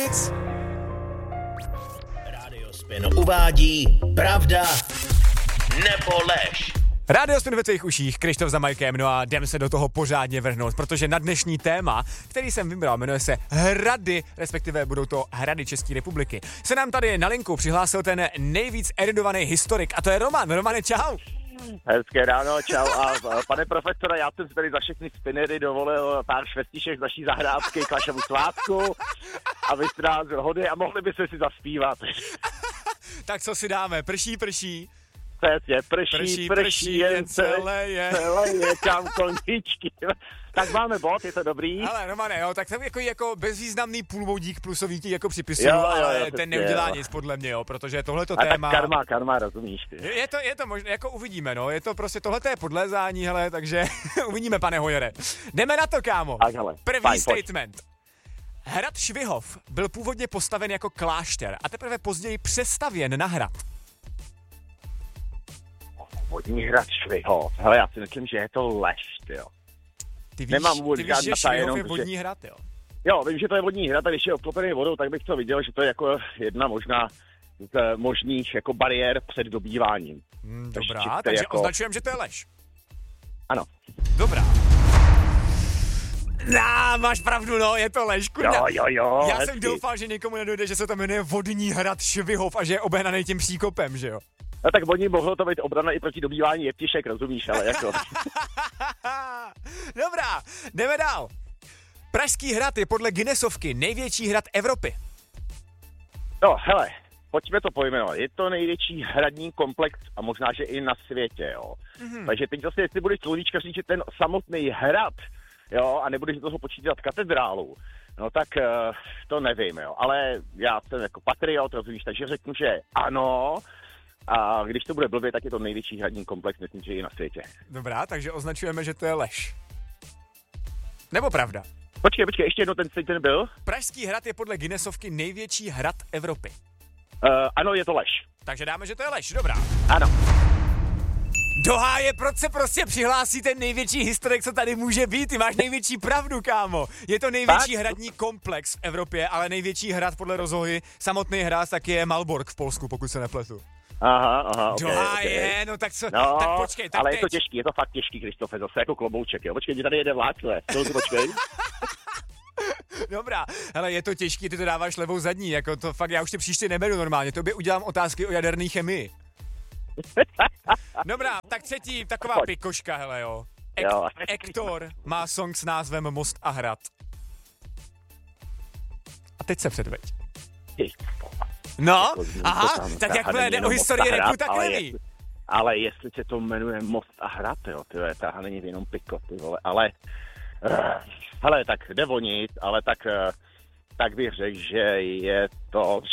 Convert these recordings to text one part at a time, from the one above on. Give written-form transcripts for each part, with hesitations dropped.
Rádio Spin uvádí pravda nebo lež. Rádio Spin ve tvých uších, Krištof za Majkem, no a jdem se do toho pořádně vrhnout, protože na dnešní téma, který jsem vybral, jmenuje se Hrady, respektive budou to Hrady České republiky. Se nám tady na linku přihlásil ten nejvíc erudovaný historik a to je Roman. Romane, čau. Hezké ráno, čau. A pane profesore, já jsem si tady za všechny spinery dovolil pár švestiček z naší zahrádky k vašemu svátku, abyste nás hody a mohli byste si zaspívat. Tak co si dáme? Prší. Přesně, prší, jen celé je kam kontičky. Tak máme bod, je to dobrý. Ale Romane, jo, tak tam jako bezvýznamný půlvodík plusový ti jako připisuju, ale ten neudělá nic podle mě, jo, protože tohleto téma... Tak karma, rozumíš ty. Je to možné, jako uvidíme, no, je to prostě, tohleto je podlézání, hele, takže uvidíme, pane Hojere. Jdeme na to, kámo. Tak, hele. První statement. Hrad Švihov byl původně postaven jako klášter a teprve později přestavěn na hrad. Vodní hrad Švihov. Hele, já si myslím, že je to lež, jo. Ty víš, že Švihov je vodní hrad, jo? Jo, vím, že to je vodní hrad, a když je obklopený vodou, tak bych to viděl, že to je jako jedna možná z možných jako bariér před dobýváním. Dobrá, takže jako... označujeme, že to je lež. Ano. Dobrá. Máš pravdu, no, je to lež, kurňa. Jo, já jsem doufal, že někomu nedojde, že se to jmenuje vodní hrad Švihov a že je obehnaný tím příkopem, že jo? No tak vodní mohlo to být obrana i proti dobývání jeptišek, rozumíš, ale jako... Dobrá, jdeme dál. Pražský hrad je podle Guinnessovky největší hrad Evropy. No, hele, pojďme to pojmenovat. Je to největší hradní komplex a možná, že i na světě, jo. Mm-hmm. Takže teď zase, jestli budeš človíčka říct, že ten samotný hrad, jo, a nebudeš do toho počítat katedrálu, no tak to nevím, jo. Ale já jsem jako patriot, rozumíš, takže řeknu, že ano. A když to bude blbě, tak je to největší hradní komplex, myslím, že i na světě. Dobrá, takže označujeme, že to je lež. Nebo pravda? Počkej, ještě jedno ten byl. Pražský hrad je podle Guinnessovky největší hrad Evropy. Ano, je to lež. Takže dáme, že to je lež, dobrá. Ano. Do háje, proč se prostě přihlásí ten největší historik, co tady může být? Ty máš největší pravdu, kámo. Je to největší hradní komplex v Evropě, ale největší hrad podle rozlohy, samotný hrad, tak je Malbork v Polsku, pokud se nepletu. Aha, okay, okay. No tak co, no, tak počkej, tak ale teď. Je to těžký, je to fakt těžký, Krištofe, zase jako klobouček, jo. Počkej, tady jede vláčle, počkej. Dobrá, hele, je to těžký, ty to dáváš levou zadní, jako to fakt, já už tě příště neberu normálně, tobě udělám otázky o jaderné chemii. Dobrá, tak třetí, taková pikoška, hele jo. Ektor má song s názvem Most a hrad. A teď se předveď. No, aha, tak jakmile jde o historii repu, tak neví. Ale jestli se to jmenuje Most a hrad, jo, tyhle, táha není jenom piko, ty vole, ale hele, tak jde o nic, ale tak bych řekl, že je to...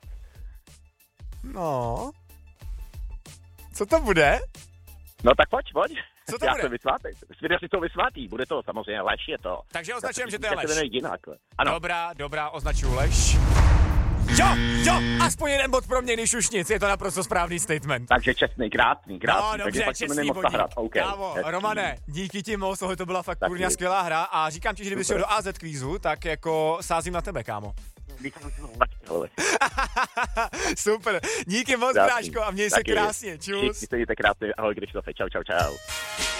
No, co to bude? No tak pojď. Co to já bude? to vysvátej. Svědci to vysvátí, bude to samozřejmě lež, je to. Takže označujeme, že to je lež. Ano. Dobrá, označuju lež. Jo, aspoň jeden bod pro mě, když už nic, je to naprosto správný statement. Takže čestný, krásný. No, dobře, čestný bodík. Okay. Kámo, Romane, díky ti moc, tohle to byla fakt kurňa skvělá hra a říkám ti, že kdyby šel do AZ kvízu, tak jako sázím na tebe, kámo. Super, díky moc, bráško, a měj se krásně, čus. Díky, se mějte krásně, ahoj Krištofe, čau.